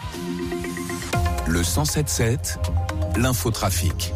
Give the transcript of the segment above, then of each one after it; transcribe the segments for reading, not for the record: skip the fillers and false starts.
Le 107.7, l'infotrafic.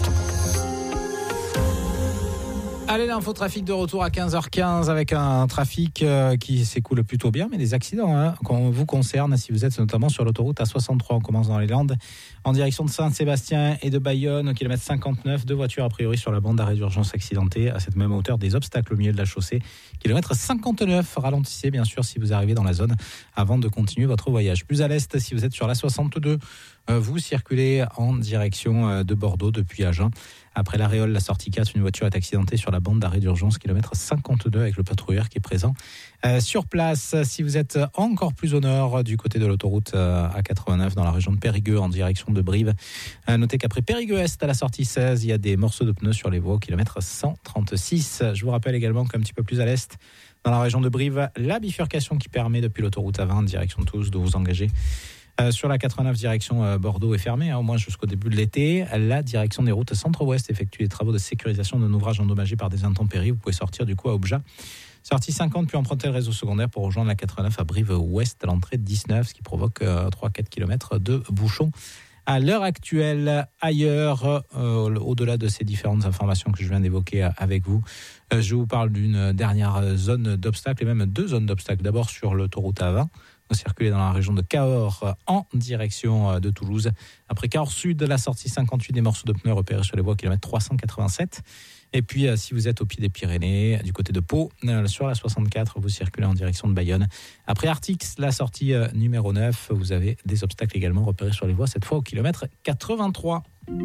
Allez, l'infotrafic de retour à 15h15 avec un trafic qui s'écoule plutôt bien, mais des accidents vous concernent si vous êtes notamment sur l'autoroute A63. On commence dans les Landes en direction de Saint-Sébastien et de Bayonne au kilomètre 59. 2 voitures a priori sur la bande d'arrêt d'urgence accidentées à cette même hauteur, des obstacles au milieu de la chaussée. Kilomètre 59, ralentissez bien sûr si vous arrivez dans la zone avant de continuer votre voyage. Plus à l'est, si vous êtes sur la 62, vous circulez en direction de Bordeaux depuis Agen. Après l'Aréole, la sortie 4, une voiture est accidentée sur la bande d'arrêt d'urgence, kilomètre 52 avec le patrouilleur qui est présent sur place. Si vous êtes encore plus au nord du côté de l'autoroute A89 dans la région de Périgueux en direction de Brive, notez qu'après Périgueux-Est à la sortie 16, il y a des morceaux de pneus sur les voies au kilomètre 136. Je vous rappelle également qu'un petit peu plus à l'est, dans la région de Brive, la bifurcation qui permet depuis l'autoroute A20 direction de Toulouse de vous engager sur la 89 direction Bordeaux est fermée, au moins jusqu'au début de l'été. La direction des routes centre-ouest effectue les travaux de sécurisation d'un ouvrage endommagé par des intempéries. Vous pouvez sortir du coup à Obja. Sortie 50, puis emprunter le réseau secondaire pour rejoindre la 89 à Brive-Ouest à l'entrée de 19, ce qui provoque 3-4 km de bouchons. À l'heure actuelle, ailleurs, au-delà de ces différentes informations que je viens d'évoquer avec vous, je vous parle d'une dernière zone d'obstacle et même 2 zones d'obstacle. D'abord sur l'autoroute A20. Vous circulez dans la région de Cahors en direction de Toulouse. Après Cahors Sud, la sortie 58, des morceaux de pneus repérés sur les voies kilomètre 387. Et puis, si vous êtes au pied des Pyrénées, du côté de Pau, sur la 64, vous circulez en direction de Bayonne. Après Artix, la sortie numéro 9, vous avez des obstacles également repérés sur les voies, cette fois au kilomètre 83.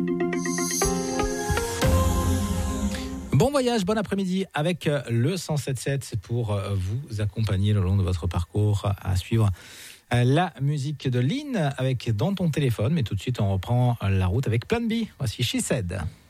Bon voyage, bon après-midi avec le 107.7. C'est pour vous accompagner le long de votre parcours à suivre la musique de Lynn avec Dans ton téléphone. Mais tout de suite, on reprend la route avec Plan B. Voici She Said.